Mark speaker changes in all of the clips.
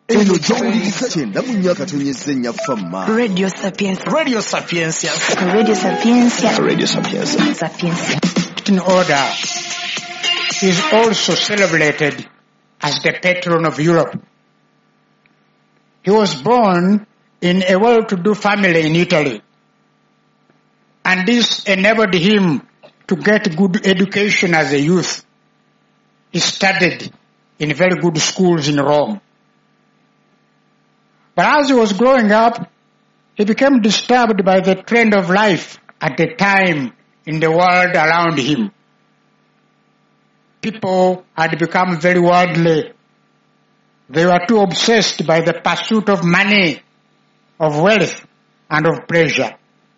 Speaker 1: eno gy'owuliriza kyenda mu nnyaka tonyezza ennya famma
Speaker 2: Radio Sapienza.
Speaker 3: Radio Sapienza.
Speaker 2: Radio Sapienza.
Speaker 3: Radio Sapienza.
Speaker 2: Sapienza.
Speaker 4: In order is also celebrated as the patron of Europe. He was born in a well-to-do family in Italy, and this enabled him to get good education as a youth. He studied in very good schools in Rome. But as he was growing up, he became disturbed by the trend of life at the time in the world around him. People had become very worldly. They were too obsessed by the pursuit of money, of wealth, and of pleasure.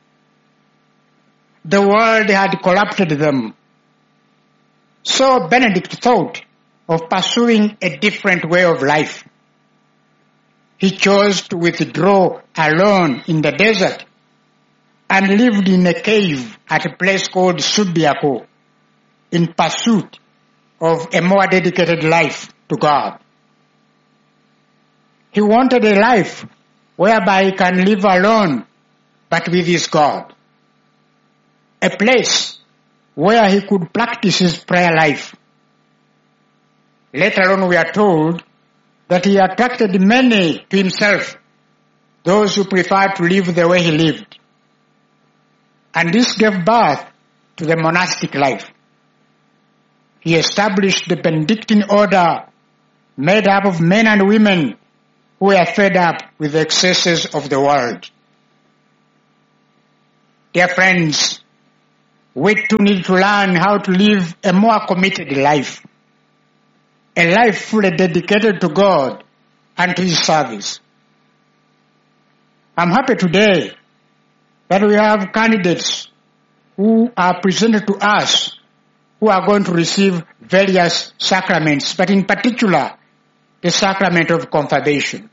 Speaker 4: The world had corrupted them. So Benedict thought of pursuing a different way of life. He chose to withdraw alone in the desert and lived in a cave at a place called Subiaco in pursuit of a more dedicated life to God. He wanted a life whereby he can live alone but with his God. A place where he could practice his prayer life. Later on we are told that he attracted many to himself, those who preferred to live the way he lived. And this gave birth to the monastic life. He established the Benedictine order made up of men and women who were fed up with the excesses of the world. Dear friends, we too need to learn how to live a more committed life. A life fully dedicated to God and to His service. I'm happy today that we have candidates who are presented to us who are going to receive various sacraments, but in particular, the sacrament of confirmation.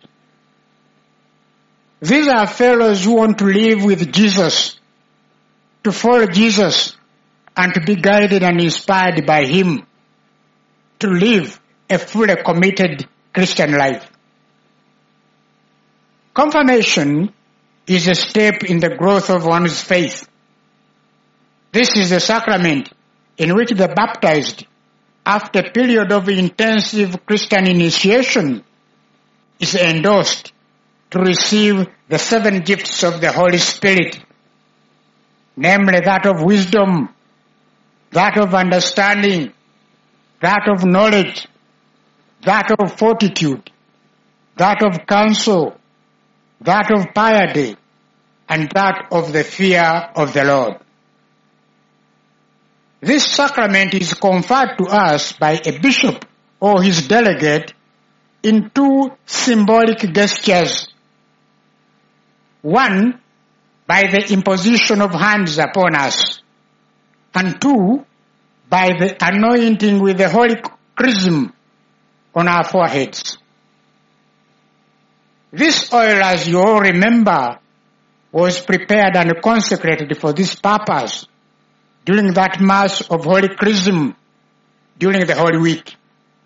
Speaker 4: These are fellows who want to live with Jesus, to follow Jesus, and to be guided and inspired by Him, to live a fully committed Christian life. Confirmation is a step in the growth of one's faith. This is the sacrament in which the baptized, after a period of intensive Christian initiation, is endorsed to receive the 7 gifts of the Holy Spirit, namely that of wisdom, that of understanding, that of knowledge, that of fortitude, that of counsel, that of piety, and that of the fear of the Lord. This sacrament is conferred to us by a bishop or his delegate in 2 symbolic gestures. One, by the imposition of hands upon us, and 2, by the anointing with the holy chrism on our foreheads. This oil, as you all remember, was prepared and consecrated for this purpose during that Mass of Holy Chrism during the Holy Week.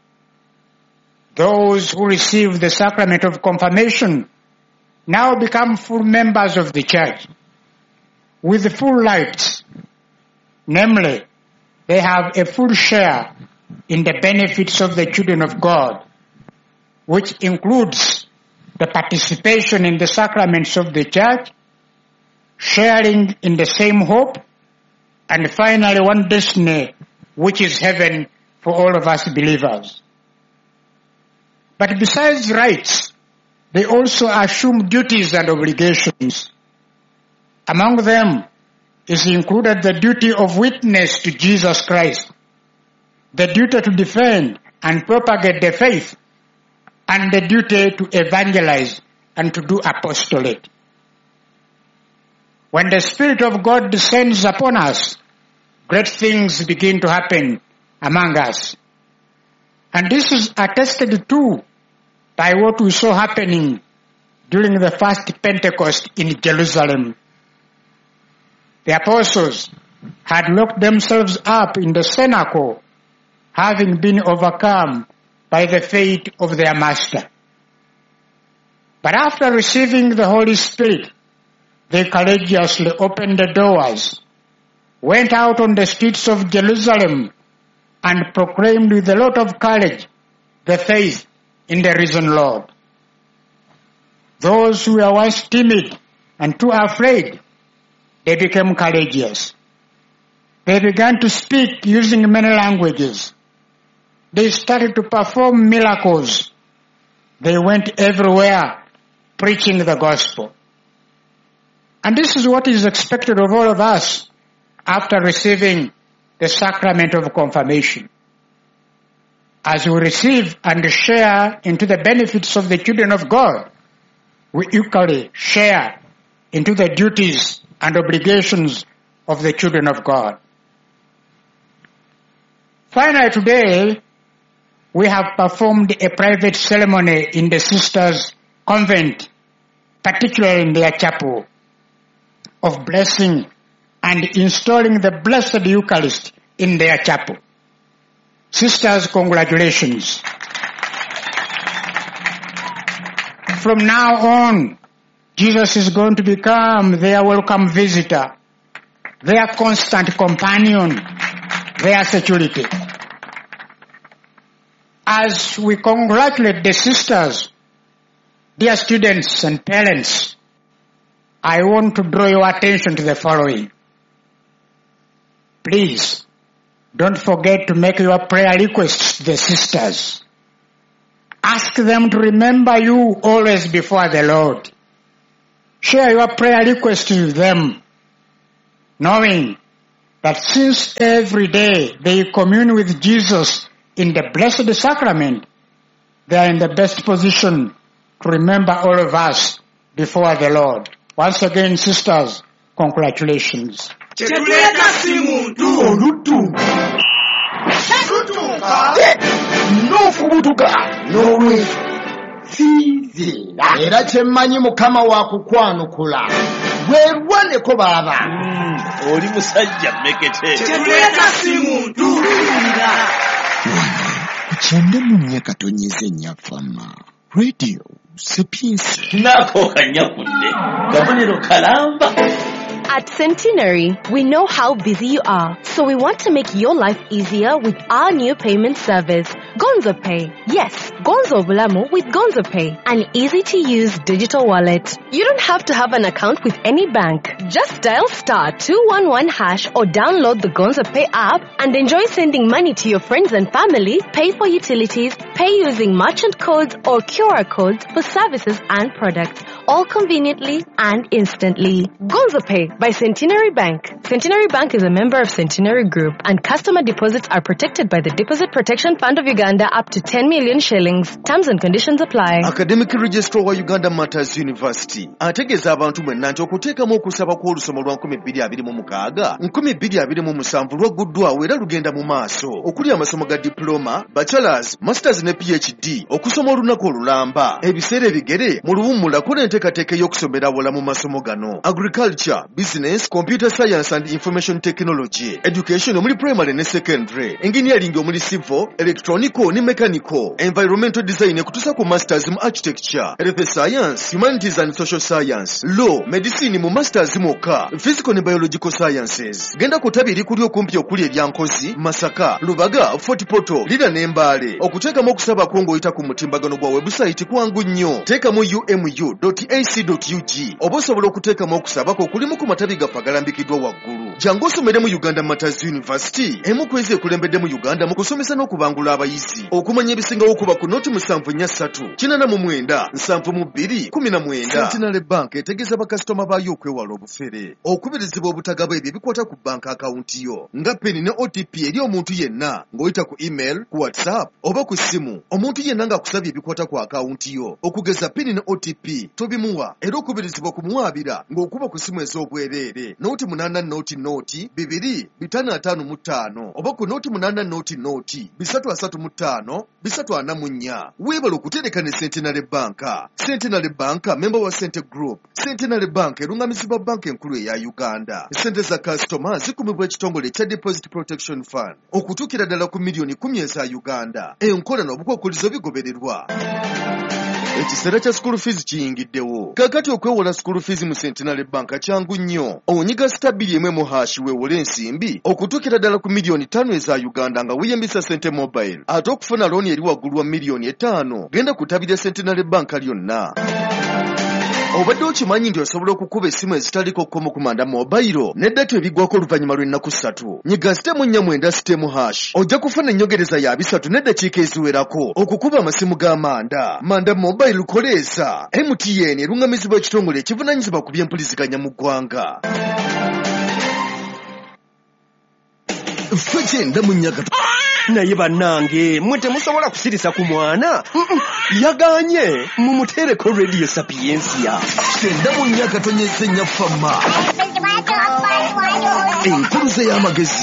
Speaker 4: Those who receive the sacrament of confirmation now become full members of the Church with full rights. Namely, they have a full share in the benefits of the children of God, which includes the participation in the sacraments of the Church, sharing in the same hope, and finally one destiny, which is heaven for all of us believers. But besides rights, they also assume duties and obligations. Among them is included the duty of witness to Jesus Christ, the duty to defend and propagate the faith, and the duty to evangelize and to do apostolate. When the Spirit of God descends upon us, great things begin to happen among us. And this is attested to by what we saw happening during the first Pentecost in Jerusalem. The apostles had locked themselves up in the cenacle, having been overcome by the fate of their master. But after receiving the Holy Spirit, they courageously opened the doors, went out on the streets of Jerusalem, and proclaimed with a lot of courage the faith in the risen Lord. Those who were once timid and too afraid, they became courageous. They began to speak using many languages. They started to perform miracles. They went everywhere preaching the gospel. And this is what is expected of all of us after receiving the sacrament of confirmation. As we receive and share into the benefits of the children of God, we equally share into the duties and obligations of the children of God. Finally, today, we have performed a private ceremony in the sisters' convent, particularly in their chapel, of blessing and installing the Blessed Eucharist in their chapel. Sisters, congratulations. From now on, Jesus is going to become their welcome visitor, their constant companion, their security. As we congratulate the sisters, dear students and parents, I want to draw your attention to the following. Please, don't forget to make your prayer requests to the sisters. Ask them to remember you always before the Lord. Share your prayer requests with them, knowing that since every day they commune with Jesus in the Blessed Sacrament, they are in the best position to remember all of us before the Lord. Once again, sisters, congratulations.
Speaker 5: Era kyemmanyi Mukama wakukwanukula weerwaneko baba
Speaker 3: oli musajja mmekete
Speaker 1: Kukyenda mu myaka tonyeze ennyafama Radio Sapiensia
Speaker 3: nako kanyakudde kabonero kalamba.
Speaker 6: At Centenary, we know how busy you are, so we want to make your life easier with our new payment service, Gonzo Pay. Yes, Gonzo Bulamu with Gonzo Pay, an easy-to-use digital wallet. You don't have to have an account with any bank. Just dial *211# or download the Gonzo Pay app and enjoy sending money to your friends and family, pay for utilities, pay using merchant codes or QR codes for services and products, all conveniently and instantly. Gonzo Pay by Centenary Bank. Centenary Bank is a member of Centenary Group, and customer deposits are protected by the Deposit Protection Fund of Uganda up to 10 million shillings. Terms and conditions apply.
Speaker 1: Academic Registrar wa Uganda Matters University ategeeza abantu mwenna nti okuteekamu okusaba kw'olusoma lwa 2026 2027 lwagguddwawo era lugenda mu maaso okuli amasomo ga diploma, bachelors, masters ne PhD okusoma olunaku olulamba ebiseera ebigere mu luwummula kola enteekateeka y'okusomera awala mu masomo gano agriculture, business, computer science and information technology, education omuli primary ne secondary, engineering omuli civil, electronical ne mechanical, environmental design kutusa ku masters mu architecture, health science, humanities and social science, law, medicine mu masters moka, physical ne biological sciences. Genda kutabiri kuli okumpi okuli eryankozi, Masaka, Lubaga, Fort Portal, Lida ne Mbale. Okuteekamu okusaba kw'oyita ku mutimbagano gwa website kwangu nnyo. Teekamu umu.ac.ug oba osobola okuteekamu okusaba kulimu ku matabi gaffe agalambikiddwa waggulu. Jangu osomere mu Uganda Matters University, emu ku ezeekulembedde mu Uganda mu kusomesa n'okubangula abayizi. Okumanya ebisingawo okuba ku noti 743 89 72 Centenary Bank etegeeza bakasitoma baayo okwewala obufere, okubirizibwa obutagaba ebyo ebikwata ku bank akawunti yo nga peni ne OTP eri omuntu yenna ng'oyita ku email, ku WhatsApp oba ku ssimu. Omuntu yenna ng'akusabye ebikwata ku akawunti yo okugeza peni ne OTP tobimuwa, era okubirizibwa kumuwaabira ng'okuba ku ssimu ez'obwereere noti 8 noti 2 oba ku noti 8 noti 335 344. Weebala okutereka ne Centenary Bank. Centenary Bank member wa Cente Group. Centenary Bank erungamizibwa banka enkulu eya Uganda. Sente za customer zikumibwa ekitongole kya Deposit Protection Fund okutuukira ddala ku miliyoni 10 eza Uganda. Enkola n'obukwakkulizo bigobererwa. ekiseera kya school fees kiyingiddewo. Kaakati okwewola school fees mu Centenary Bank kyangu nnyo. Onyiga star 2 weewole ensimbi okutuukira ddala ku miliyoni 5 eza Uganda nga weeyambisa Sente Mobile. Ate okufuna looni eri waggulu wa miliyoni 5 genda kutabira Centenary Bank lyonna. Obadde okimanyi nti osobola okukuba essimu ezitaliko kkomo ku Manda Mobile n'eddata ebiggwako oluvannyuma lw'ennaku 3. Nyiga *4 ojja kufuna ennyongereza ya 3 n'eddakiika eziwerako okukuba amasimu ga Manda. Manda Mobile koleeza MTN erungamizibwa ekitongole ekivunaanyizibwa ku by'empuliziganya mu ggwanga. Ffe gyenda mu Nyagato.
Speaker 7: Naye bannange mwe temusobola kusirisa ku mwana yaganye mumutereko Radio Sapiensia.
Speaker 1: Gyenda mu Nyagato nyezenya fama enkuluze y'amagezi.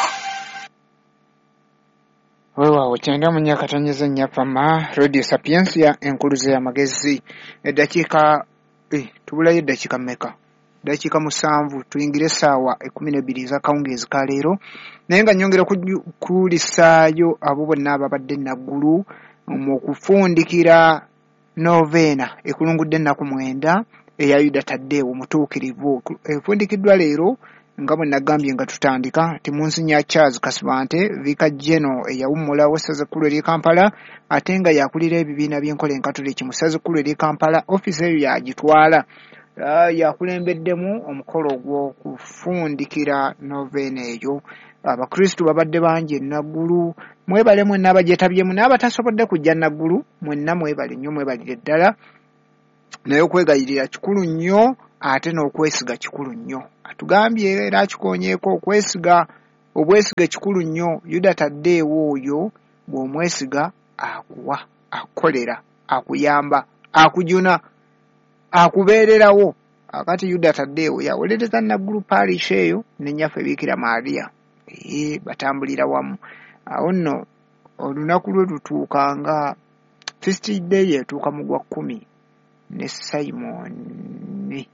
Speaker 4: Weewaawo kyenda mu Nyagato nyezenya fama Radio Sapiensia enkuluze y'amagezi. Eddakiika tubulayo eddakiika mmeka? Dakika 7 tuyingire essaawa 12 ez'akawungeezi ka leero. Naye nga nnyongera kulisaayo abo bonna ababadde naggulu mu kufundikira noveena ekulungudde ennaku 9 eya Yuda Taddeewo omutuukirivu. Efundikiddwa leero nga bwe nagambye nga tutandika ti Monsignor Charles Kasibante Vicar General eyawummula w'essaza ekkulu ery'e Kampala ate nga yakulira ebibiina by'enkola enkatoliki mu ssaza ekkulu ery'e Kampala. Ofiisi eyo yagitwala. Yakulembeddemu omukolo gw'okufundikira noveena eyo. Abakristu babadde bangi naggulu. Mwebale mwenna abagyetabyemu n'abatasobodde kujja naggulu mwenna mwebale nnyo, mwebalire ddala. Naye okwegayirira kikulu nnyo ate n'okwesiga kikulu nnyo. Atugambye era akikonyeeko okwesiga, obwesiga kikulu nnyo. Yuda Taddeewo oyo bw'omwesiga akuwa, akukolera, akuyamba, akujuna, akubeererawo. Akati Yuda Taddeewo yawolereza naggulu parish eyo ne nnyaffe Biikira Maria. Batambulira wamu. Awo nno olunaku lwe lutuukanga Feast Day etuuka mu gwa 10 ne Simon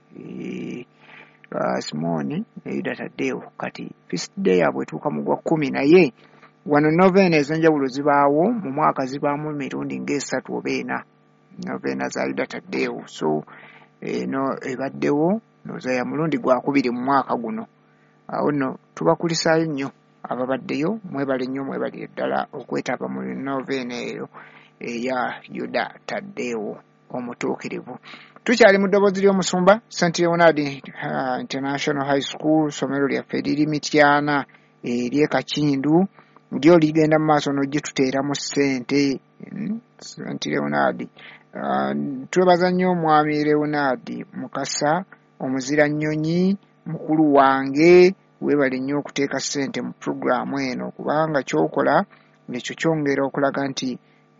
Speaker 4: Simoni ne Yuda Taddeewo. Kati Feast Day yabwe etuuka mu gwa 10 naye wano noveena ez'enjawulo zibaawo mu mwaka zibaamu emirundi ng'esatu oba ena noveena za Yuda Taddeewo. So eno ebaddewo noza ya mulundi gwakubiri mu mwaka guno. Awo nno tubakulisaayo nnyo ababaddeyo, mwebale nnyo, mwebalire ddala okwetaba mu noveena eyo eya Yuda Taddeewo omutuukirivu. Tukyali mu ddoboozi ly'omusumba St. Leonard International High School, somero lyaffe eriri Mityana ery'e Kakindu. Lyo ligenda mu maaso n'ogituteeramu ssente. St. Leonard. Twebaza nnyo Mwami Leonard Mukasa omuzira nnyonyi mukulu wange, weebale nnyo okuteeka ssente mu puroguramu eno kubanga kyokola ekyo kyongera okulaga nti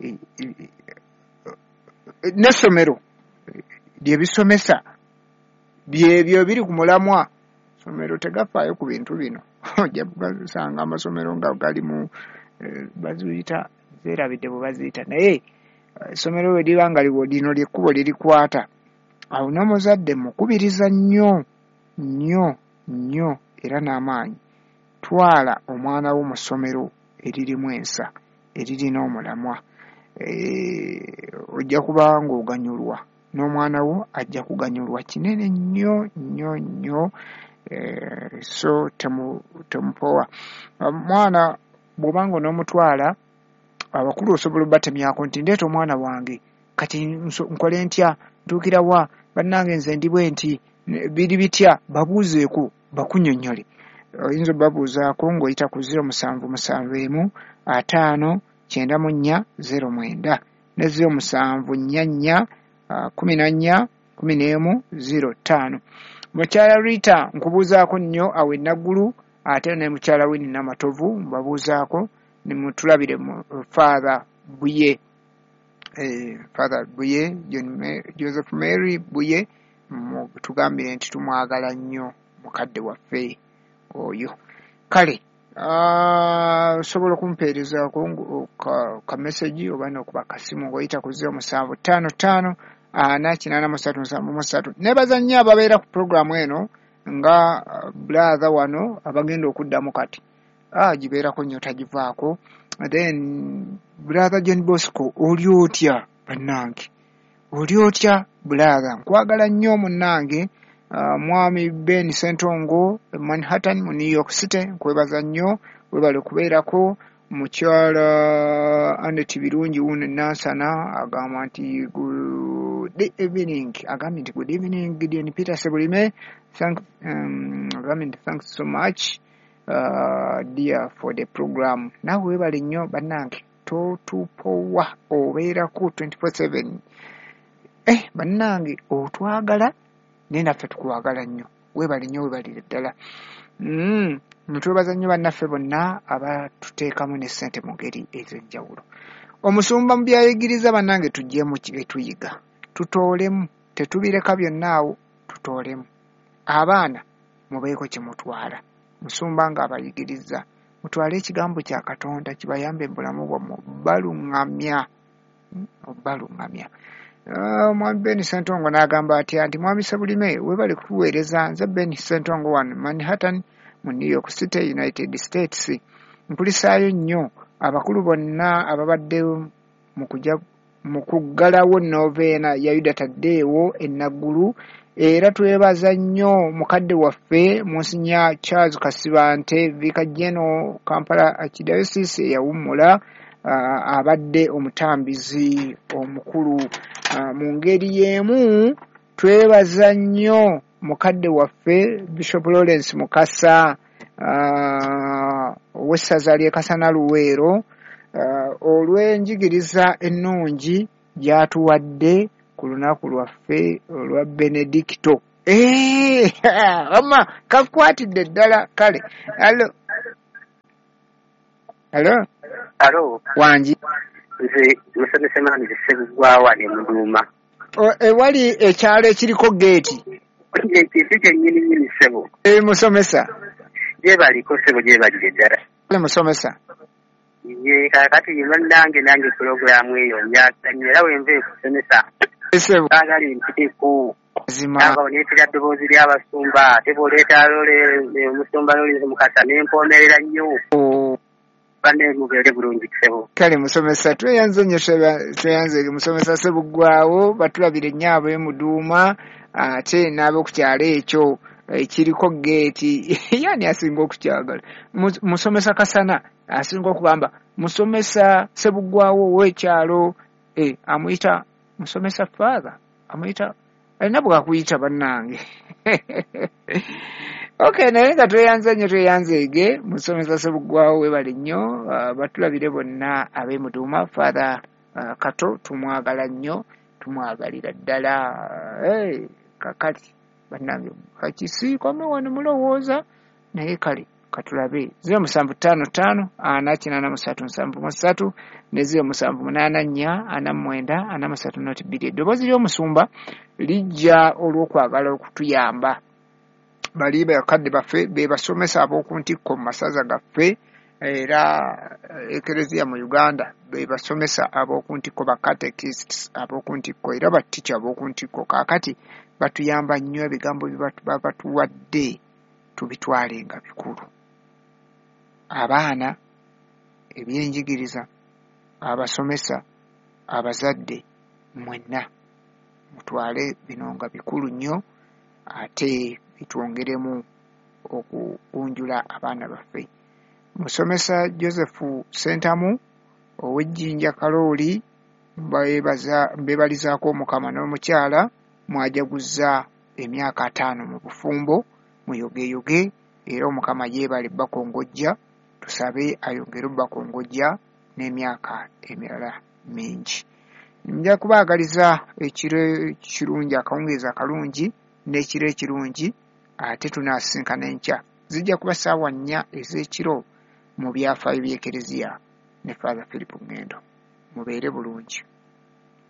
Speaker 4: n'essomero lyebisomesa byebyo biri ku mulamwa. Somero tegafaayo ku bintu bino. Ojja kugasanga amasomero nga gali mu baziyita zeerabidde bwe baziyita, naye essomero we liba nga lino lyekkubo lirikwata. Awo n'omuzadde mukubiriza nnyo nnyo nnyo era n'amaanyi, twala omwana wo mu ssomero eririmu ensa, eririna omulamwa. Ojja kuba ng'oganyulwa, n'omwana wo ajja kuganyulwa kinene nnyo nnyo nnyo. So temupowa mwana bw'obanga onoomutwala, abakulu osobola batemyako nti ndeeta omwana wange kati nkole ntya, ntuukira wa, bannange nze ndi bwe nti, biri bitya, babuuzeeko bakunnyonnyole. Oyinza obabuuzaako ng'oyita ku 077 5 94 09 ne 074 14 11 05. Mukyala Rita nkubuuzaako nnyo awe naggulu, ate ne mukyala Winnie Namatovu mbabuuzaako, ne mutulabire mu Father Buye. Father Buye, Joseph Mary Buye, tugambire nti tumwagala nnyo mukadde waffe oyo. Kale osobola okumpeerezaako ka message oba n'okuba kasimu ng'oyita ku 0755 483 nebaza nnyo ababeera ku puroguramu eno nga brother wano abagenda okuddamu kati gibeerako nnyo tagivaako. Then brother John Bosco oli otya bannange,
Speaker 8: oli otya bulaga nkwagala nnyo munnange mwami Ben Sentongo Manhattan mu New York City nkwebaza nnyo webale kubeerako mukyala Annette Birungi wuno Nansana agamba nti good evening agambye nti good evening Gideon Peter Sebulime agambye nti thanks so much dear for the program nawe webale nnyo bannange totupowa obeerako 24/7 bannange otwagala naye naffe tukwagala nnyo webale nnyo webalire ddala twebaza nnyo bannaffe bonna abatuteekamu ne ssente mu ngeri ez'enjawulo omusumba mu byayigiriza bannange tuggyemu etuyiga tutoolemu tetubireka byonna awo tutoolemu abaana mubeeko kye mutwala musumba ng'abayigiriza mutwale ekigambo kya Katonda kibayambe mu bulamu bwammwe obbaluŋŋamya mwami Ben Sentongo n'agamba atya nti mwami Sebulime webale kuweereza nze Ben Sentongo wano Manhattan mu New York City United States mpulisaayo nnyo abakulu bonna ababadde mu kuggalawo noveena ya Yuda Taddeewo ennaggulu era twebaza nnyo mukadde waffe Monsignor Charles Kasibante Vicar General Kampala Archdiocese eyawummula abadde omutambizi omukulu mu ngeri y'emu twebaza nnyo mukadde waffe Bishop Lawrence Mukasa ow'essaza ly'e Kasana Luweero olw'enjigiriza ennungi gy'atuwadde ku lunaku lwaffe olwa Benedicto ama kakwatidde ddala kale
Speaker 9: Alo
Speaker 8: wangi
Speaker 9: nze musomesa maani Sebugwawa ne Muduuma
Speaker 8: ewali ekyalo ekiriko geeti
Speaker 9: ekintu kyennyini ssebo
Speaker 8: musomesa
Speaker 9: gyebaliko ssebo gyebalire ddala
Speaker 8: musomesa
Speaker 9: ye kakati nange pulogulaamu eyo njatanyo era wenva ekusomesa kaagala empiteku anga oneetera ddoboozi ly'abasumba ate bw'oleeta omusumba Lawrence Mukasa n'empoomerera nnyo banne mubeere bulungi ssebo
Speaker 8: kale musomesa tweyanze nnyo tweyanze musomesa Sebugwawo batulabire nnyo ab'e Muduuma ate n'ab'okukyalo ekyo ekiriko geeti yani asinga okukyagala musomesa Kasana asinga okugamba musomesa Sebugwawo ow'ekyalo amuyita musomesa father amuyita alina bwakuyita bannange okay naye nga tweyanzeege musomesa Sebugwawo webale nnyo batulabire bonna ab'e Muduuma father Kato tumwagala nnyo tumwagalira ddala kakati bannange kakisiikome wano mulowooza naye kale katulabe 0755 483 ne 0784 eddoboozi ly'omusumba lijja olw'okwagala okutuyamba bali bakadde baffe be basomesa ab'oku ntikko mu masaza gaffe era ekereziya mu Uganda be basomesa ab'oku ntikko ba catechists ab'oku ntikko era batica ab'oku ntikko kaakati batuyamba nnyo ebigambo batuwadde tubitwale nga bikulu abaana ebyenjigiriza abasomesa abazadde mwenna mutwale bino nga bikulu nnyo ate bitwongeremu okugunjula abaana baffe musomesa Joseph Sentamu ow'Ejjinja Kalooli mbebalizaako omukama n'omukyala mwajaguzza emyaka 5 mu bufumbo muyogeyoge era omukama yeebale bakongojja tusabe ayongere bakongojja n'emyaka emirala mingi nja kubaagaliza ekiro kirungi akawungeezi akalungi n'ekiro ekirungi ate tunaasinkana enkya zijja kuba ssaawa 4 ez'ekiro mu byafaayo by'ekereziya ne Father Philip Ngendo mubeere bulungi